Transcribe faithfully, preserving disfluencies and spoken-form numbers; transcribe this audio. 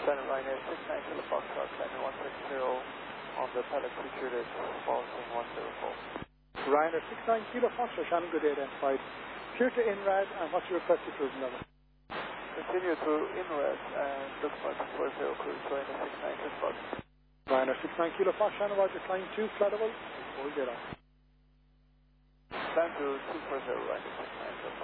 China Ryanair six nine Kilo Foxtrot, climbing one six zero on the paddock secured Boston one zero four. Ryanair six nine Kilo Foxtrot, Shannon, good day identified. Clear to INRAD, and what's your requested cruising level? Continue to INRAD and look for two four zero cruise Ryanair six nine Kilo Foxtrot. Ryanair six nine Kilo Fox, Shannon, Roger, climb two, flat level, four zero. Climb to two four zero Ryanair six nine Kilo Fox.